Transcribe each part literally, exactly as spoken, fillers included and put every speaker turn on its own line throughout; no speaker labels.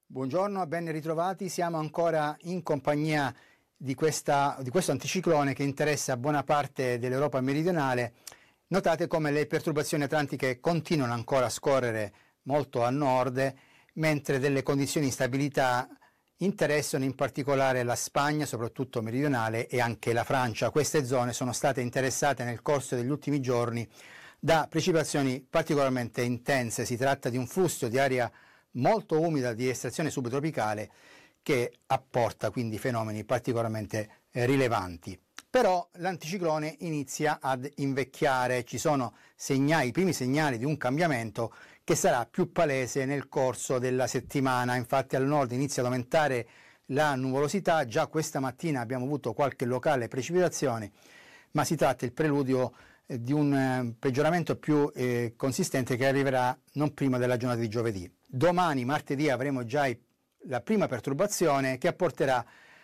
Buongiorno, ben ritrovati. Siamo ancora in compagnia di, questa, di questo anticiclone che interessa buona parte dell'Europa meridionale. Notate come le perturbazioni atlantiche continuano ancora a scorrere molto a nord, mentre delle condizioni di instabilità interessano in particolare la Spagna, soprattutto meridionale, e anche la Francia. Queste zone sono state interessate nel corso degli ultimi giorni da precipitazioni particolarmente intense. Si tratta di un flusso di aria molto umida di estrazione subtropicale che apporta quindi fenomeni particolarmente eh, rilevanti. Però l'anticiclone inizia ad invecchiare, ci sono segnali, i primi segnali di un cambiamento che sarà più palese nel corso della settimana. Infatti al nord inizia ad aumentare la nuvolosità, già questa mattina abbiamo avuto qualche locale precipitazione, ma si tratta del preludio eh, di un eh, peggioramento più eh, consistente che arriverà non prima della giornata di giovedì. Domani, martedì, avremo già i, la prima perturbazione che apporterà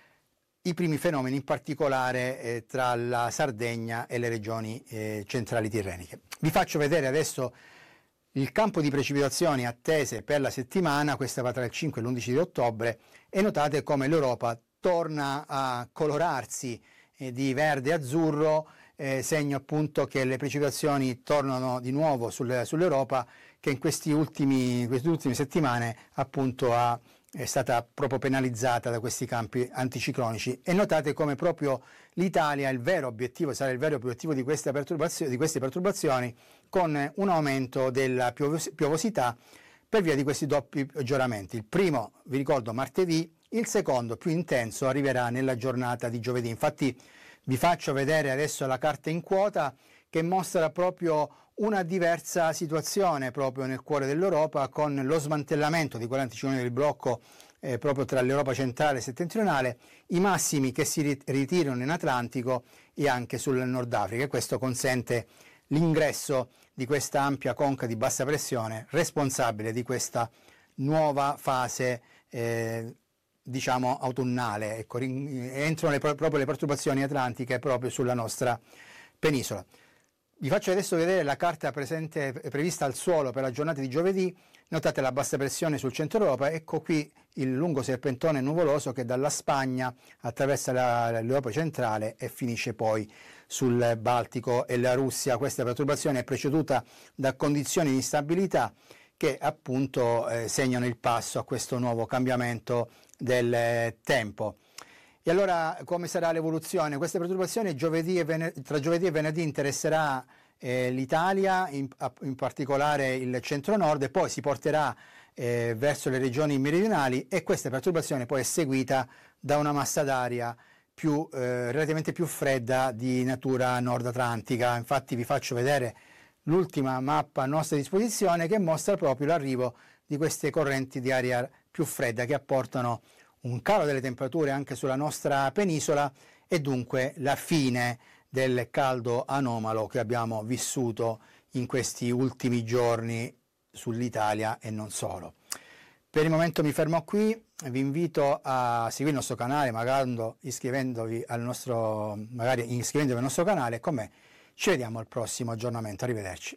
i primi fenomeni, in particolare eh, tra la Sardegna e le regioni eh, centrali tirreniche. Vi faccio vedere adesso il campo di precipitazioni attese per la settimana, questa va tra il cinque e l'undici di ottobre, e notate come l'Europa torna a colorarsi eh, di verde e azzurro, eh, segno appunto che le precipitazioni tornano di nuovo sul, sull'Europa, che in questi ultimi, queste ultime settimane appunto ha, è stata proprio penalizzata da questi campi anticiclonici. E notate come proprio l'Italia, il vero obiettivo, sarà il vero obiettivo di queste perturbazioni, di queste perturbazioni, con un aumento della piovos- piovosità per via di questi doppi peggioramenti. Il primo, vi ricordo, martedì, il secondo, più intenso, arriverà nella giornata di giovedì. Infatti vi faccio vedere adesso la carta in quota che mostra proprio una diversa situazione proprio nel cuore dell'Europa, con lo smantellamento di quell'anticiclone del blocco eh, proprio tra l'Europa centrale e settentrionale, i massimi che si ritirano in Atlantico e anche sul Nord Africa, e questo consente l'ingresso di questa ampia conca di bassa pressione responsabile di questa nuova fase eh, diciamo autunnale. Ecco, entrano le, proprio le perturbazioni atlantiche proprio sulla nostra penisola. Vi faccio adesso vedere la carta presente, prevista al suolo per la giornata di giovedì. Notate la bassa pressione sul centro Europa, ecco qui il lungo serpentone nuvoloso che dalla Spagna attraversa la, l'Europa centrale e finisce poi sul Baltico e la Russia. Questa perturbazione è preceduta da condizioni di instabilità che appunto eh, segnano il passo a questo nuovo cambiamento del eh, tempo. E allora come sarà l'evoluzione? Questa perturbazione giovedì e venerdì, tra giovedì e venerdì interesserà eh, l'Italia, in, in particolare il centro-nord, e poi si porterà eh, verso le regioni meridionali, e questa perturbazione poi è seguita da una massa d'aria più, eh, relativamente più fredda di natura nord-atlantica. Infatti vi faccio vedere l'ultima mappa a nostra disposizione che mostra proprio l'arrivo di queste correnti di aria più fredda che apportano un calo delle temperature anche sulla nostra penisola e dunque la fine del caldo anomalo che abbiamo vissuto in questi ultimi giorni sull'Italia e non solo. Per il momento mi fermo qui, vi invito a seguire il nostro canale, magari iscrivendovi al nostro, magari iscrivendovi al nostro canale, e con me ci vediamo al prossimo aggiornamento. Arrivederci.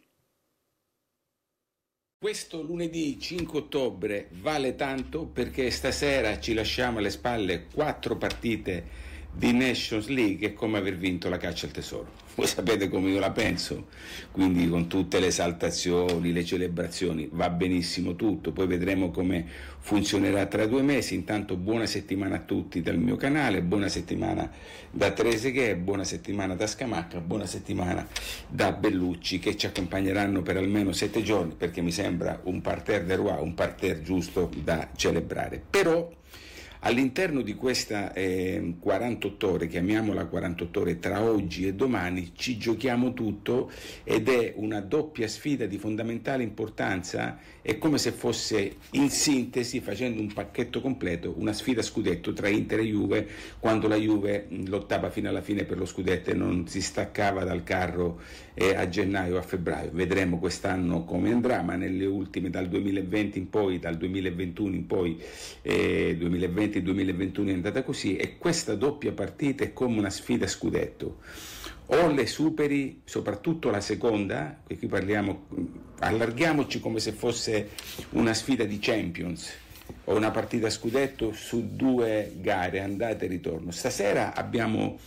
Questo lunedì cinque ottobre vale tanto perché stasera ci lasciamo alle spalle quattro partite di Nations League. È come aver vinto la caccia al tesoro. Voi sapete come io la penso, quindi con tutte le esaltazioni, le celebrazioni, va benissimo tutto, poi vedremo come funzionerà tra due mesi. Intanto buona settimana a tutti dal mio canale, buona settimana da Terese Che, buona settimana da Scamacca, buona settimana da Bellucci, che ci accompagneranno per almeno sette giorni, perché mi sembra un parterre de roi, un parterre giusto da celebrare. Però all'interno di questa eh, quarantotto ore, chiamiamola quarantotto ore, tra oggi e domani ci giochiamo tutto, ed è una doppia sfida di fondamentale importanza. È come se fosse, in sintesi, facendo un pacchetto completo, una sfida scudetto tra Inter e Juve, quando la Juve lottava fino alla fine per lo scudetto e non si staccava dal carro eh, a gennaio o a febbraio. Vedremo quest'anno come andrà, ma nelle ultime, dal duemilaventi in poi, dal duemilaventuno in poi, eh, duemilaventi duemilaventuno è andata così, e questa doppia partita è come una sfida scudetto. O le superi, soprattutto la seconda, qui parliamo, allarghiamoci come se fosse una sfida di Champions, o una partita a scudetto su due gare, andata e ritorno. Stasera abbiamo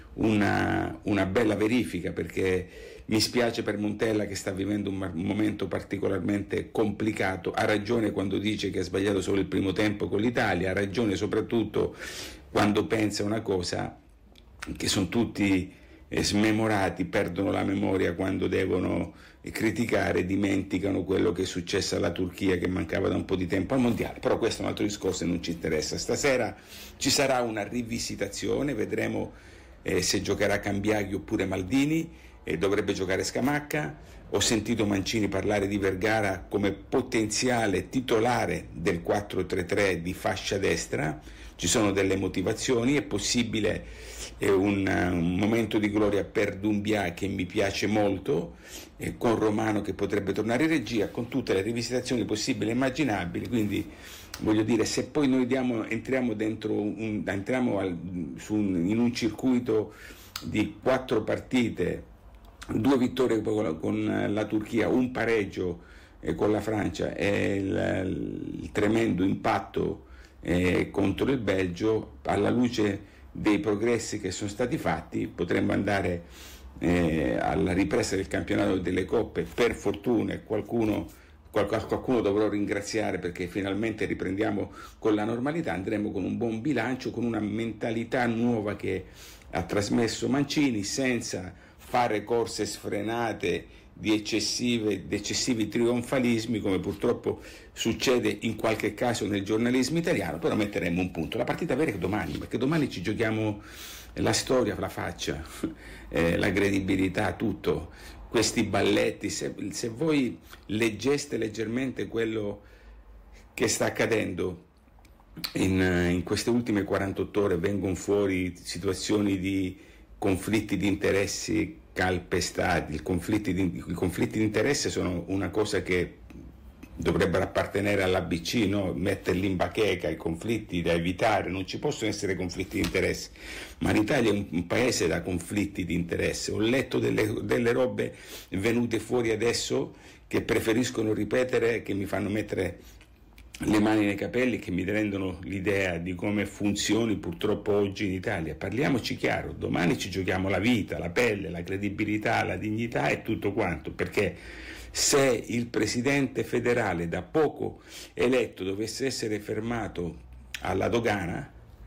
una, una bella verifica, perché mi spiace per Montella che sta vivendo un, un momento particolarmente complicato. Ha ragione quando dice che ha sbagliato solo il primo tempo con l'Italia, ha ragione soprattutto quando pensa una cosa, che sono tutti eh, smemorati, perdono la memoria quando devono eh, criticare, dimenticano quello che è successo alla Turchia, che mancava da un po' di tempo al mondiale. Però questo è un altro discorso e non ci interessa. Stasera ci sarà una rivisitazione, vedremo eh, se giocherà Cambiaghi oppure Maldini, e dovrebbe giocare Scamacca. Ho sentito Mancini parlare di Vergara come potenziale titolare del quattro tre tre di fascia destra. Ci sono delle motivazioni, è possibile eh, un, un momento di gloria per Doumbia, che mi piace molto, eh, con Romano che potrebbe tornare in regia, con tutte le rivisitazioni possibili e immaginabili. Quindi voglio dire, se poi noi diamo, entriamo dentro un, entriamo al, su un, in un circuito di quattro partite, due vittorie con la Turchia, un pareggio eh, con la Francia e il, il tremendo impatto eh, contro il Belgio, alla luce dei progressi che sono stati fatti potremmo andare eh, alla ripresa del campionato delle coppe. Per fortuna qualcuno, qualcuno dovrò ringraziare, perché finalmente riprendiamo con la normalità, andremo con un buon bilancio, con una mentalità nuova che ha trasmesso Mancini, senza fare corse sfrenate di, eccessive, di eccessivi trionfalismi, come purtroppo succede in qualche caso nel giornalismo italiano. Però metteremo un punto. La partita vera è domani, perché domani ci giochiamo la storia, la faccia, eh, la credibilità, tutto. Questi balletti, se, se voi leggeste leggermente quello che sta accadendo in, in queste ultime quarantotto ore, vengono fuori situazioni di conflitti di interessi calpestati. I conflitti di, i conflitti di interesse sono una cosa che dovrebbero appartenere all'A B C, no? Metterli in bacheca, i conflitti da evitare, non ci possono essere conflitti di interesse, ma l'Italia è un, un paese da conflitti di interesse. Ho letto delle, delle robe venute fuori adesso che preferiscono ripetere, che mi fanno mettere le mani nei capelli, che mi rendono l'idea di come funzioni purtroppo oggi in Italia. Parliamoci chiaro, domani ci giochiamo la vita, la pelle, la credibilità, la dignità e tutto quanto, perché se il presidente federale da poco eletto dovesse essere fermato alla dogana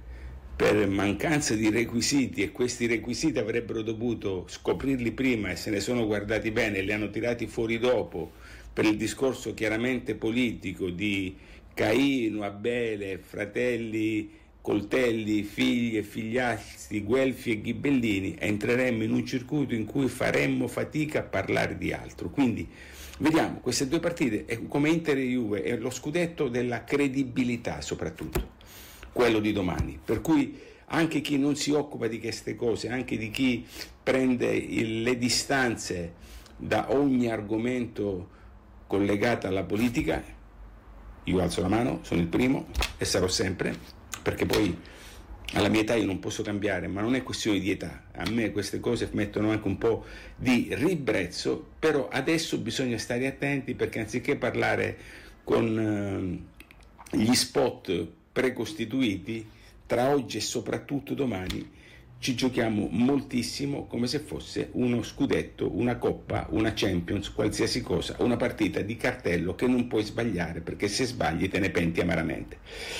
per mancanza di requisiti, e questi requisiti avrebbero dovuto scoprirli prima e se ne sono guardati bene e li hanno tirati fuori dopo, per il discorso chiaramente politico di Caino, Abele, fratelli, coltelli, figli e figliastri, Guelfi e Ghibellini, entreremmo in un circuito in cui faremmo fatica a parlare di altro. Quindi vediamo queste due partite, come Inter e Juve, è lo scudetto della credibilità, soprattutto quello di domani, per cui anche chi non si occupa di queste cose, anche di chi prende il, le distanze da ogni argomento collegato alla politica, io alzo la mano, sono il primo e sarò sempre, perché poi alla mia età io non posso cambiare, ma non è questione di età, a me queste cose mettono anche un po' di ribrezzo, però adesso bisogna stare attenti, perché anziché parlare con eh, gli spot precostituiti, tra oggi e soprattutto domani ci giochiamo moltissimo, come se fosse uno scudetto, una coppa, una Champions, qualsiasi cosa, una partita di cartello che non puoi sbagliare, perché se sbagli te ne penti amaramente.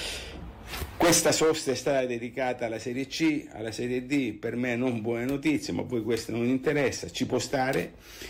Questa sosta è stata dedicata alla Serie C, alla Serie D, per me non buone notizie, ma a voi questo non interessa, ci può stare.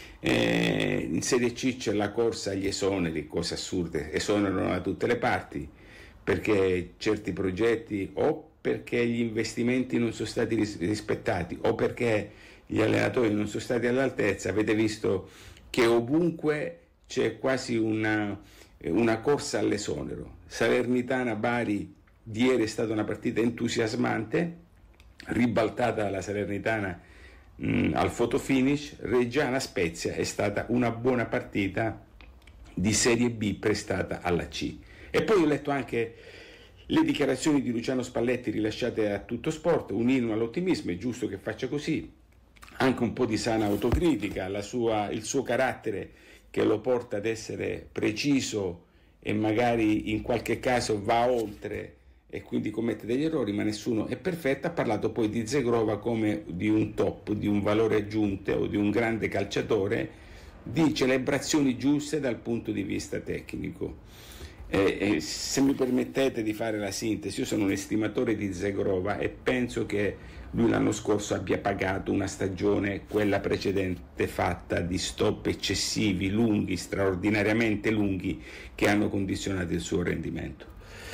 Eh, in Serie C c'è la corsa agli esoneri, cose assurde, esonerano da tutte le parti, perché certi progetti o perché gli investimenti non sono stati rispettati o perché gli allenatori non sono stati all'altezza. Avete visto che ovunque c'è quasi una, una corsa all'esonero. Salernitana-Bari di ieri è stata una partita entusiasmante, ribaltata dalla Salernitana mh, al fotofinish. Reggiana-Spezia è stata una buona partita di Serie B prestata alla C. E poi ho letto anche le dichiarazioni di Luciano Spalletti rilasciate a Tutto Sport, un inno all'ottimismo, è giusto che faccia così, anche un po' di sana autocritica, la sua, il suo carattere che lo porta ad essere preciso e magari in qualche caso va oltre e quindi commette degli errori, ma nessuno è perfetto. Ha parlato poi di Zegrova come di un top, di un valore aggiunto o di un grande calciatore, di celebrazioni giuste dal punto di vista tecnico. Eh, eh, se mi permettete di fare la sintesi, io sono un estimatore di Zegrova e penso che lui l'anno scorso abbia pagato una stagione, quella precedente, fatta di stop eccessivi, lunghi, straordinariamente lunghi, che hanno condizionato il suo rendimento.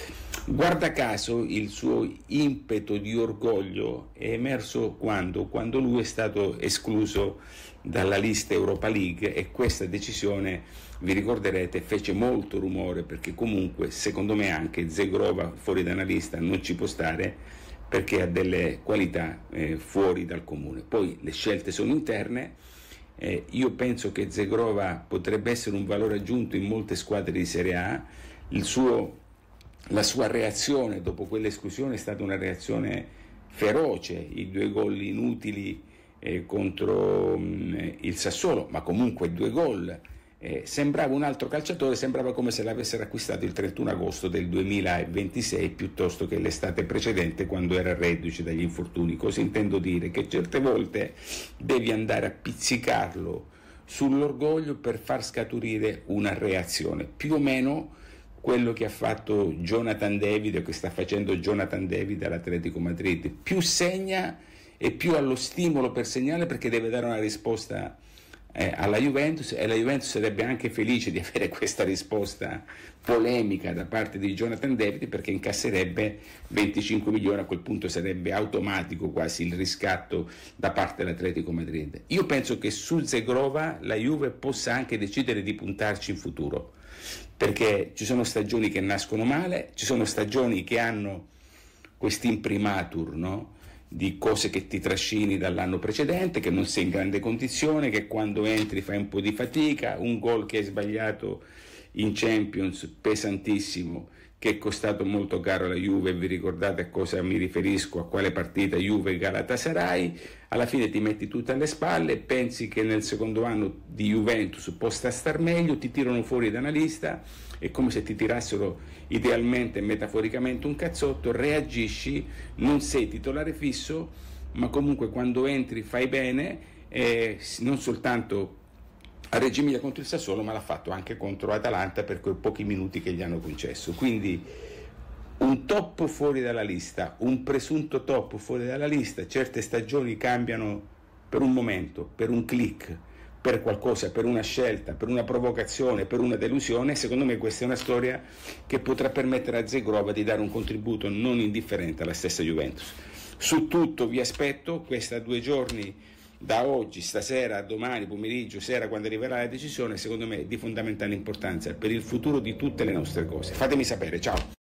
Guarda caso il suo impeto di orgoglio è emerso quando? Quando lui è stato escluso dalla lista Europa League, e questa decisione, vi ricorderete, fece molto rumore, perché comunque secondo me anche Zegrova fuori da una lista non ci può stare, perché ha delle qualità eh, fuori dal comune. Poi le scelte sono interne. Eh, io penso che Zegrova potrebbe essere un valore aggiunto in molte squadre di Serie A. Il suo La sua reazione dopo quell'esclusione è stata una reazione feroce, i due gol inutili eh, contro mh, il Sassuolo, ma comunque due gol. Eh, sembrava un altro calciatore, sembrava come se l'avessero acquistato il trentuno agosto del duemilaventisei piuttosto che l'estate precedente, quando era reduce dagli infortuni. Cosa intendo dire? Che certe volte devi andare a pizzicarlo sull'orgoglio per far scaturire una reazione, più o meno quello che ha fatto Jonathan David e che sta facendo Jonathan David all'Atletico Madrid. Più segna e più ha lo stimolo per segnare, perché deve dare una risposta eh, alla Juventus, e la Juventus sarebbe anche felice di avere questa risposta polemica da parte di Jonathan David, perché incasserebbe venticinque milioni, a quel punto sarebbe automatico quasi il riscatto da parte dell'Atletico Madrid. Io penso che su Zegrova la Juve possa anche decidere di puntarci in futuro, perché ci sono stagioni che nascono male, ci sono stagioni che hanno quest'imprimatur, no? Di cose che ti trascini dall'anno precedente, che non sei in grande condizione, che quando entri fai un po' di fatica, un gol che hai sbagliato in Champions pesantissimo, che è costato molto caro alla Juve. Vi ricordate a cosa mi riferisco, a quale partita? Juve-Galatasaray. Alla fine ti metti tutto alle spalle, pensi che nel secondo anno di Juventus possa star meglio, ti tirano fuori da una lista, è come se ti tirassero idealmente e metaforicamente un cazzotto, reagisci, non sei titolare fisso, ma comunque quando entri fai bene, eh, non soltanto a Reggio Emilia contro il Sassuolo, ma l'ha fatto anche contro Atalanta per quei pochi minuti che gli hanno concesso. Quindi un top fuori dalla lista, un presunto top fuori dalla lista. Certe stagioni cambiano per un momento, per un click, per qualcosa, per una scelta, per una provocazione, per una delusione. Secondo me questa è una storia che potrà permettere a Zegrova di dare un contributo non indifferente alla stessa Juventus. Su tutto vi aspetto, questa due giorni da oggi, stasera, domani, pomeriggio, sera, quando arriverà la decisione, secondo me è di fondamentale importanza per il futuro di tutte le nostre cose. Fatemi sapere, ciao!